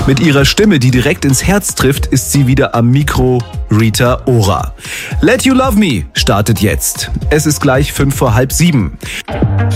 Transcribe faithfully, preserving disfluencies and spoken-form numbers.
Mit ihrer Stimme, die direkt ins Herz trifft, ist sie wieder am Mikro, Rita Ora. Let You Love Me startet jetzt. Es ist gleich fünf vor halb sieben.